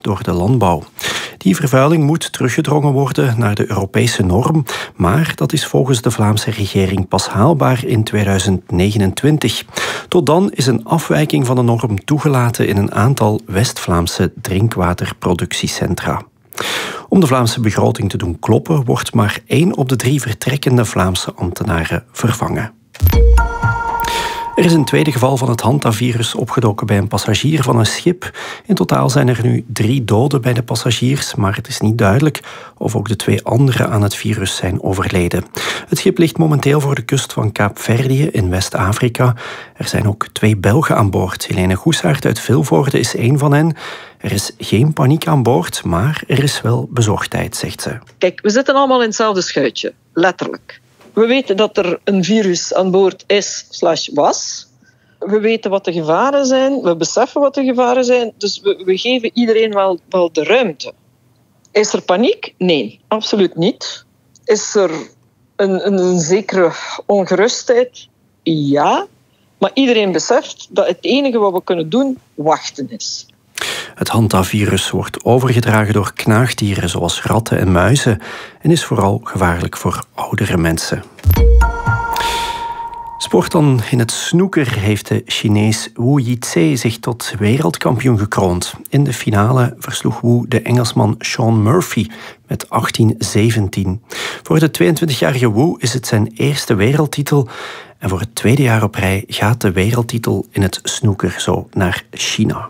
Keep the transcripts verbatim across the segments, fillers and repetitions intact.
door de landbouw. Die vervuiling moet teruggedrongen worden naar de Europese norm, maar dat is volgens de Vlaamse regering pas haalbaar in tweeduizend negenentwintig. Tot dan is een afwijking van de norm toegelaten in een aantal West-Vlaamse drinkwaterproductiecentra. Om de Vlaamse begroting te doen kloppen, wordt maar één op de drie vertrekkende Vlaamse ambtenaren vervangen. Er is een tweede geval van het hantavirus opgedoken bij een passagier van een schip. In totaal zijn er nu drie doden bij de passagiers, maar het is niet duidelijk of ook de twee anderen aan het virus zijn overleden. Het schip ligt momenteel voor de kust van Kaapverdië in West-Afrika. Er zijn ook twee Belgen aan boord. Helene Goesaert uit Vilvoorde is één van hen. Er is geen paniek aan boord, maar er is wel bezorgdheid, zegt ze. Kijk, we zitten allemaal in hetzelfde schuitje, letterlijk. We weten dat er een virus aan boord is slash was. We weten wat de gevaren zijn. We beseffen wat de gevaren zijn. Dus we, we geven iedereen wel, wel de ruimte. Is er paniek? Nee, absoluut niet. Is er een, een, een zekere ongerustheid? Ja. Maar iedereen beseft dat het enige wat we kunnen doen, wachten is. Het hantavirus wordt overgedragen door knaagdieren zoals ratten en muizen en is vooral gevaarlijk voor oudere mensen. Sport dan. In het snooker heeft de Chinees Wu Yizhe zich tot wereldkampioen gekroond. In de finale versloeg Wu de Engelsman Shaun Murphy met achttien zeventien. Voor de tweeëntwintigjarige Wu is het zijn eerste wereldtitel. En voor het tweede jaar op rij gaat de wereldtitel in het snooker zo naar China.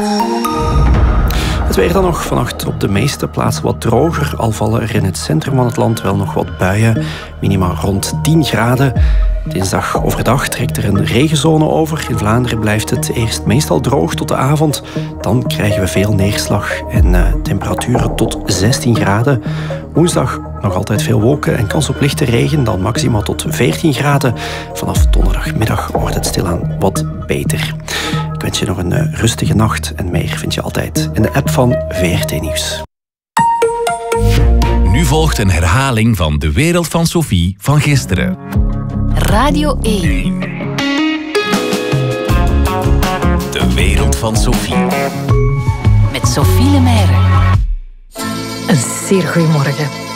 Het weer dan nog. Vannacht op de meeste plaatsen wat droger. Al vallen er in het centrum van het land wel nog wat buien. Minima rond tien graden. Dinsdag overdag trekt er een regenzone over. In Vlaanderen blijft het eerst meestal droog tot de avond. Dan krijgen we veel neerslag en uh, temperaturen tot zestien graden. Woensdag nog altijd veel wolken en kans op lichte regen. Dan maxima tot veertien graden. Vanaf donderdagmiddag wordt het stilaan wat beter. Ik wens je nog een uh, rustige nacht en meer vind je altijd in de app van V R T Nieuws. Nu volgt een herhaling van De Wereld van Sophie van gisteren. Radio één. De Wereld van Sophie. Met Sophie Lemaire. Een zeer goeiemorgen.